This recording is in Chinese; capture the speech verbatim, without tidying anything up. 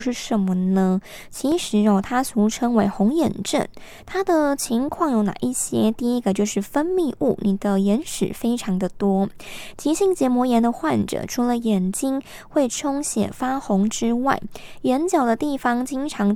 是什么呢？其实哦，它俗称为红眼症。它的情况有哪一些？第一个就是分泌物，你的眼屎非常的多。急性结膜炎的患者，除了眼睛会充血发红之外，眼角的地方经常